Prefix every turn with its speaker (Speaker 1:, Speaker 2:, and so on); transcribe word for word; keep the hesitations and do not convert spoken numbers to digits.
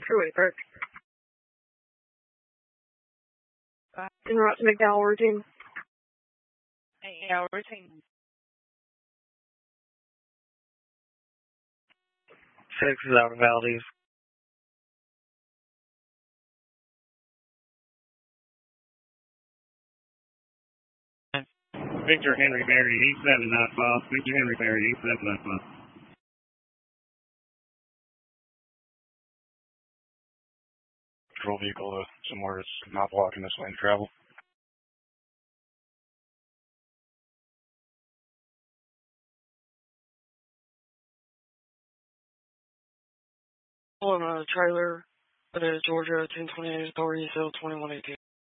Speaker 1: Freeway Park. En route to McDowell routine.
Speaker 2: Yeah, routine.
Speaker 3: Six is out of Valdez.
Speaker 4: Victor Henry Berry, eight seven nine five. Victor Henry Berry, eight seven nine five.
Speaker 5: Patrol vehicle to somewhere that's not blocking this lane of travel.
Speaker 2: Pulling a trailer, uh, Georgia ten twenty-eight authority, cell twenty-one eighteen.